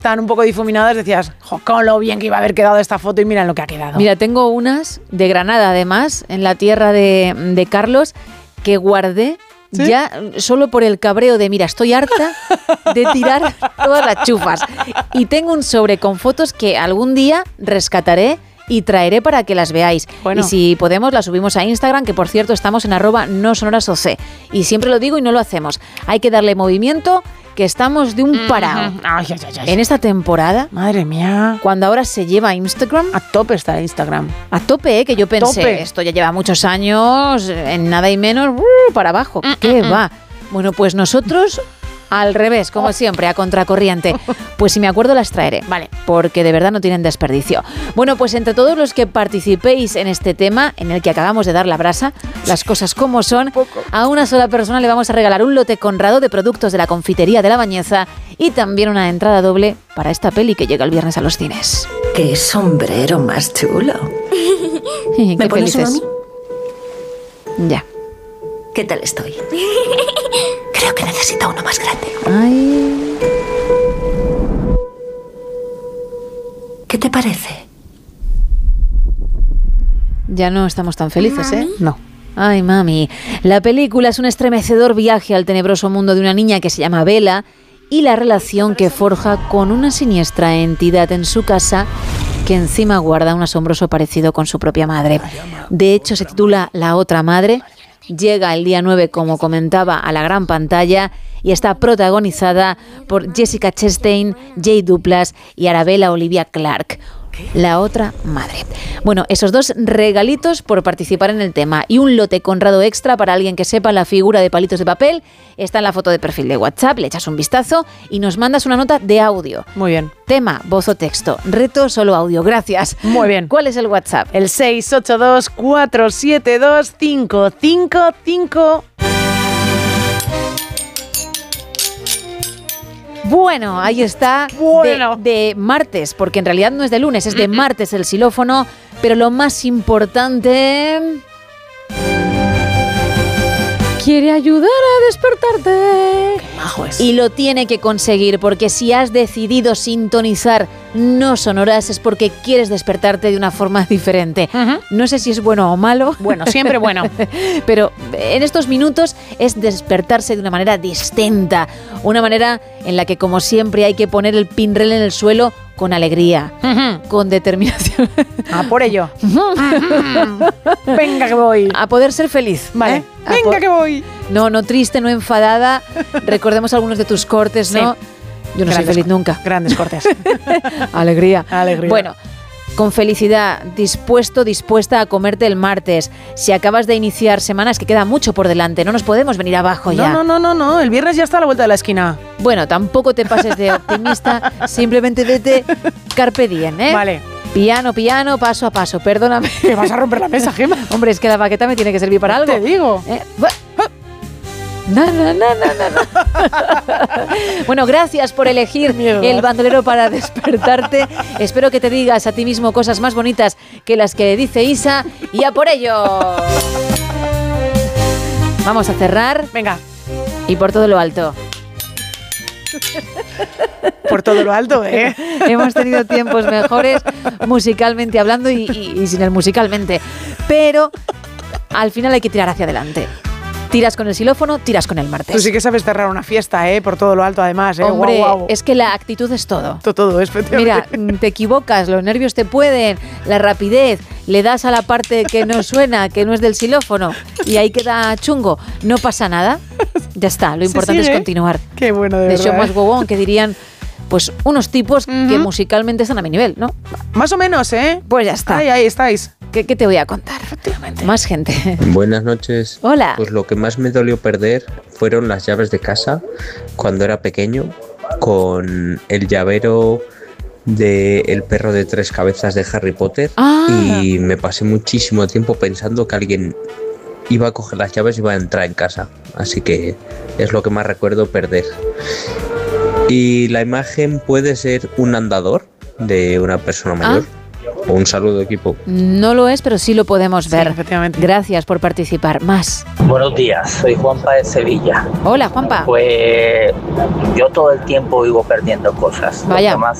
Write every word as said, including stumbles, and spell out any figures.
tan un poco difuminadas, decías, jo, con lo bien que iba a haber quedado esta foto y mira lo que ha quedado. Mira, tengo unas de Granada, además, en la tierra de, de Carlos, que guardé. ¿Sí? Ya solo por el cabreo de, mira, estoy harta de tirar todas las chufas. Y tengo un sobre con fotos que algún día rescataré y traeré para que las veáis. Bueno. Y si podemos, las subimos a Instagram, que por cierto estamos en arroba no sonoras oc. Y siempre lo digo y no lo hacemos. Hay que darle movimiento, que estamos de un parado. Ay, ay, ay, ay. En esta temporada, madre mía, cuando ahora se lleva a Instagram, a tope está Instagram. A tope, ¿eh? Que yo pensé, tope. Esto ya lleva muchos años, en nada y menos, uh, para abajo. Mm, ¿Qué mm, va? Mm. Bueno, pues nosotros al revés, como oh. siempre, a contracorriente. Pues si me acuerdo las traeré, vale, porque de verdad no tienen desperdicio. Bueno, pues entre todos los que participéis en este tema, en el que acabamos de dar la brasa, las cosas como son, a una sola persona le vamos a regalar un lote Conrado de productos de la confitería de La Bañeza y también una entrada doble para esta peli que llega el viernes a los cines. ¡Qué sombrero más chulo! ¿Qué ¿Me pones felices? uno a mí? Ya. ¿Qué tal estoy? Creo que necesito uno más grande. Ay. ¿Qué te parece? Ya no estamos tan felices, ¿Mami? ¿eh? No. Ay, mami. La película es un estremecedor viaje al tenebroso mundo de una niña que se llama Bella y la relación que forja con una siniestra entidad en su casa que encima guarda un asombroso parecido con su propia madre. De hecho, se titula La otra madre. Llega el día nueve, como comentaba, a la gran pantalla y está protagonizada por Jessica Chastain, Jay Duplass y Arabella Olivia Clarke. La otra madre. Bueno, esos dos regalitos por participar en el tema y un lote Conrado extra para alguien que sepa la figura de palitos de papel. Está en la foto de perfil de WhatsApp, le echas un vistazo y nos mandas una nota de audio. Muy bien. Tema, voz o texto. Reto, solo audio. Gracias. Muy bien. ¿Cuál es el WhatsApp? El seis ocho dos, cuatro siete dos, cinco cinco cinco. Bueno, ahí está, bueno. de, de martes, porque en realidad no es de lunes, es de martes el xilófono, pero lo más importante... Quiere ayudar a despertarte. Qué majo es. Y lo tiene que conseguir, porque si has decidido sintonizar No Sonoras es porque quieres despertarte de una forma diferente. Uh-huh. No sé si es bueno o malo. Bueno, siempre bueno. Pero en estos minutos es despertarse de una manera distinta. Una manera en la que, como siempre, hay que poner el pinrel en el suelo con alegría, uh-huh. con determinación. A por ello. Uh-huh. Venga que voy. A poder ser feliz. Vale. ¿Eh? Venga po- que voy. No, no triste, no enfadada. Recordemos algunos de tus cortes, sí. ¿no? Yo no Grandes soy feliz cor- nunca. Grandes cortes. Alegría. Alegría. Bueno, con felicidad, dispuesto, dispuesta a comerte el martes. Si acabas de iniciar semana, es que queda mucho por delante. No nos podemos venir abajo ya. No, no, no, no, no. El viernes ya está a la vuelta de la esquina. Bueno, tampoco te pases de optimista. Simplemente vete carpe diem, ¿eh? Vale. Piano, piano, paso a paso. Perdóname. Que vas a romper la mesa, Gemma. Hombre, es que la baqueta me tiene que servir para algo. Te digo. ¿Eh? No, no, no, no, no. Bueno, gracias por elegir Mierda. el bandolero para despertarte. Espero que te digas a ti mismo cosas más bonitas que las que dice Isa. Y a por ello. Vamos a cerrar. Venga. Y por todo lo alto. Por todo lo alto, ¿eh? Hemos tenido tiempos mejores musicalmente hablando y, y, y sin el musicalmente. Pero al final hay que tirar hacia adelante. Tiras con el xilófono, tiras con el martes. Tú sí que sabes cerrar una fiesta, ¿eh? Por todo lo alto, además, ¿eh? Hombre, guau, guau. Es que la actitud es todo. Todo, todo, efectivamente. Mira, te equivocas, los nervios te pueden, la rapidez, le das a la parte que no suena, que no es del xilófono, y ahí queda chungo. No pasa nada, ya está, lo importante es continuar. Qué bueno, de, de verdad. show más huevón, que dirían... Pues unos tipos uh-huh. que musicalmente están a mi nivel, ¿no? Más o menos, ¿eh? Pues ya está. Ahí, ahí estáis. ¿Qué, qué te voy a contar? Efectivamente. Más gente. Buenas noches. Hola. Pues lo que más me dolió perder fueron las llaves de casa cuando era pequeño, con el llavero del perro de tres cabezas de Harry Potter. Ah. Y me pasé muchísimo tiempo pensando que alguien iba a coger las llaves y iba a entrar en casa. Así que es lo que más recuerdo perder. Y la imagen puede ser un andador de una persona mayor. Ah. Un saludo, equipo. No lo es, pero sí lo podemos ver. Sí, efectivamente. Gracias por participar. Más. Buenos días, soy Juanpa de Sevilla. Hola, Juanpa. Pues yo todo el tiempo vivo perdiendo cosas. Vaya. Lo que más